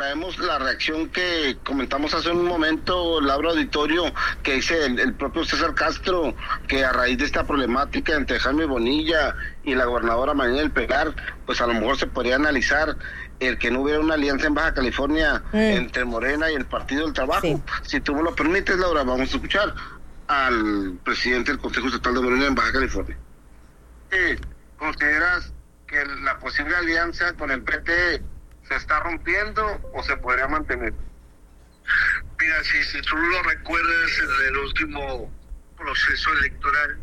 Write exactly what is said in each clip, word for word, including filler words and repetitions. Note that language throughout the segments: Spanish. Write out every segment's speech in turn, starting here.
traemos la reacción que comentamos hace un momento, Laura Auditorio, que dice el, el propio César Castro, que a raíz de esta problemática entre Jaime Bonilla y la gobernadora Marina del Pilar, pues a lo mejor se podría analizar el que no hubiera una alianza en Baja California mm. entre Morena y el Partido del Trabajo. Sí. Si tú me lo permites, Laura, vamos a escuchar al presidente del Consejo Estatal de Morena en Baja California. ¿Sí consideras que la posible alianza con el P T se está rompiendo o se podría mantener? Mira, si, si tú lo recuerdas, en el último proceso electoral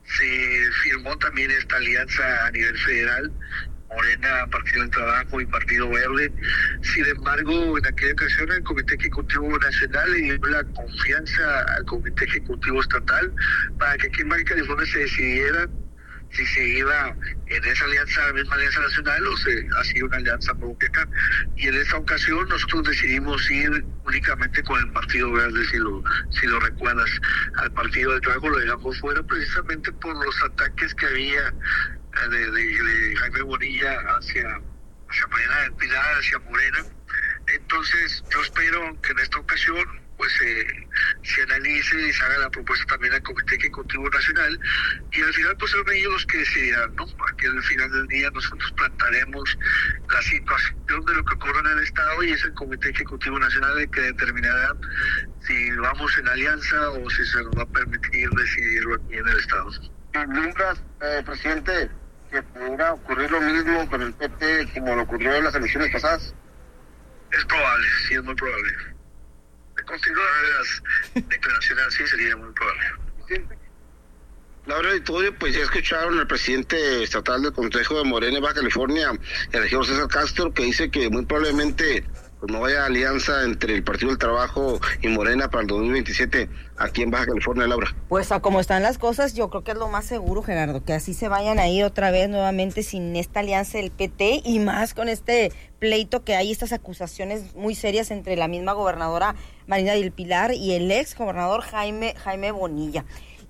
se firmó también esta alianza a nivel federal, Morena, Partido del Trabajo y Partido Verde. Sin embargo, en aquella ocasión el Comité Ejecutivo Nacional le dio la confianza al Comité Ejecutivo Estatal para que aquí en Baja California se decidiera si se iba en esa alianza, la misma alianza nacional, o se hacía una alianza propia acá. Y en esta ocasión nosotros decidimos ir únicamente con el Partido Verde, si lo, si lo recuerdas. Al Partido del Trabajo lo dejamos fuera precisamente por los ataques que había de, de, de Jaime Bonilla hacia, hacia Marina del Pilar, hacia Morena. Entonces yo espero que en esta ocasión pues eh, se analice y se haga la propuesta también al Comité Ejecutivo Nacional, y al final pues son ellos los que decidirán, ¿no? Aquí al final del día nosotros plantaremos la situación de lo que ocurre en el Estado, y es el Comité Ejecutivo Nacional el que determinará si vamos en alianza o si se nos va a permitir decidirlo aquí en el Estado. ¿Vislumbras, eh, presidente, que pudiera ocurrir lo mismo con el P T como lo ocurrió en las elecciones pasadas? Es probable, sí, es muy probable. Continuar las declaraciones así sería muy probable. Laura Auditorio, pues ya escucharon al presidente estatal del Consejo de Morena en Baja California, el regidor César Castro, que dice que muy probablemente pues no haya alianza entre el Partido del Trabajo y Morena para el dos mil veintisiete aquí en Baja California, Laura. Pues a como están las cosas, yo creo que es lo más seguro, Gerardo, que así se vayan a ir otra vez nuevamente sin esta alianza del P T, y más con este pleito que hay, estas acusaciones muy serias entre la misma gobernadora Marina del Pilar y el ex gobernador Jaime, Jaime Bonilla.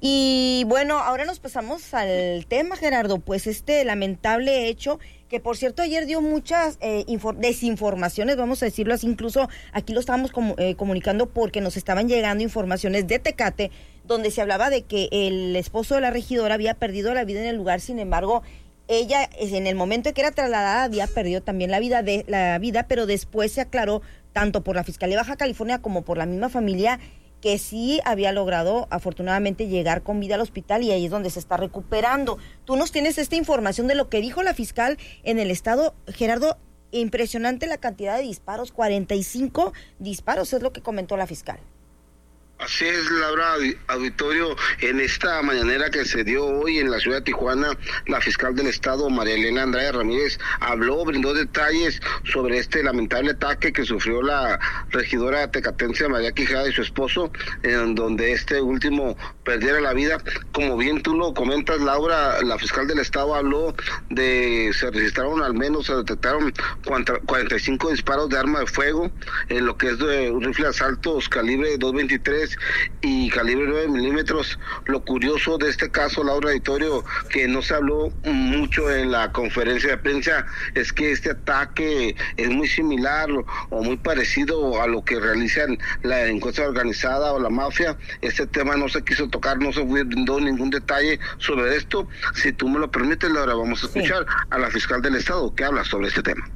Y bueno, ahora nos pasamos al tema, Gerardo, pues este lamentable hecho, que por cierto ayer dio muchas eh, infor- desinformaciones, vamos a decirlo así, incluso aquí lo estábamos com- eh, comunicando porque nos estaban llegando informaciones de Tecate, donde se hablaba de que el esposo de la regidora había perdido la vida en el lugar. Sin embargo, ella en el momento en que era trasladada había perdido también la vida, de, la vida, pero después se aclaró, tanto por la Fiscalía de Baja California como por la misma familia, que sí había logrado afortunadamente llegar con vida al hospital, y ahí es donde se está recuperando. Tú nos tienes esta información de lo que dijo la fiscal en el estado, Gerardo. Impresionante la cantidad de disparos, cuarenta y cinco disparos es lo que comentó la fiscal. Así es, Laura Auditorio, en esta mañanera que se dio hoy en la ciudad de Tijuana, la fiscal del estado, María Elena Andrade Ramírez, habló, brindó detalles sobre este lamentable ataque que sufrió la regidora tecatense María Quijada y su esposo, en donde este último perdiera la vida. Como bien tú lo comentas, Laura, la fiscal del estado habló de, se registraron al menos, se detectaron cuarenta y cinco disparos de arma de fuego, en lo que es de un rifle de asaltos calibre dos veintitrés y calibre nueve milímetros. Lo curioso de este caso, Laura Auditorio, que no se habló mucho en la conferencia de prensa, es que este ataque es muy similar o muy parecido a lo que realizan la delincuencia organizada o la mafia. Este tema no se quiso tocar, no se brindó ningún detalle sobre esto. Si tú me lo permites, Laura, vamos a escuchar sí. a la fiscal del estado que habla sobre este tema.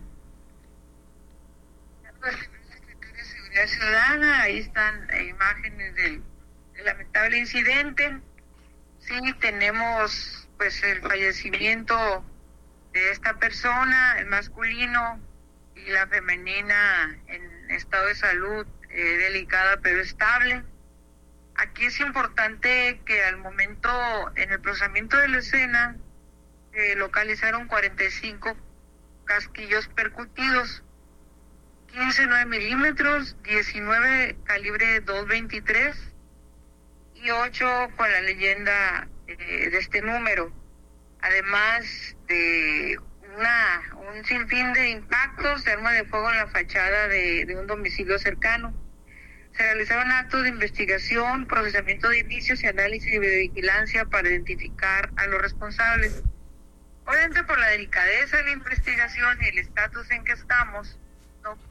Ciudadana, ahí están eh, imágenes del, del lamentable incidente. Sí, tenemos pues el fallecimiento de esta persona, el masculino, y la femenina en estado de salud eh, delicada pero estable. Aquí es importante que al momento, en el procesamiento de la escena, se eh, localizaron cuarenta y cinco casquillos percutidos, quince nueve milímetros, diecinueve calibre dos veintitrés y ocho con la leyenda eh, de este número, además de una un sinfín de impactos de arma de fuego en la fachada de, de un domicilio cercano. Se realizaron actos de investigación, procesamiento de indicios y análisis de videovigilancia para identificar a los responsables. Obviamente, por la delicadeza de la investigación y el estatus en que estamos, no